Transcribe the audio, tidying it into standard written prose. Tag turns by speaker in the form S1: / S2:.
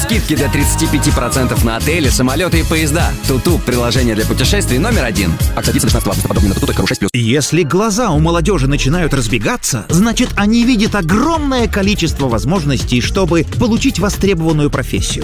S1: Скидки до 35% на отели, самолеты и поезда. Туту – приложение для путешествий номер 1. Акция длится до 16 августа. Подробнее на tutu.ru 6+.
S2: Если глаза у молодежи начинают разбегаться, значит, они видят огромное количество возможностей, чтобы получить востребованную профессию.